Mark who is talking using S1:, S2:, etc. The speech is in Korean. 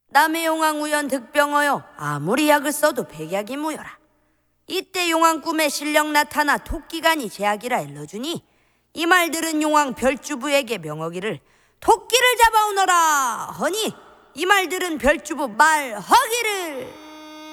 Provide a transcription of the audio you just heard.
S1: 남의 용왕 우연 득병하여 아무리 약을 써도 백약이 무효라. 이때 용왕 꿈에 실력 나타나 토끼간이 제약이라 일러주니 이 말 들은 용왕 별주부에게 명하기를 토끼를 잡아오너라 허니 이 말 들은 별주부 말하기를